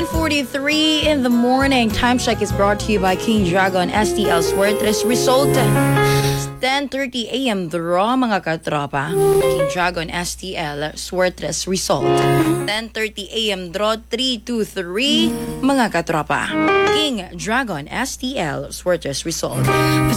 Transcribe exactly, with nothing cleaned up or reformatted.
forty-three in the morning. Time check is brought to you by King Dragon S T L Suertres Result. ten thirty a m draw mga katropa. King Dragon S T L Suertres Result. ten thirty a m draw three two three mga katropa. King Dragon S T L Suertres Result.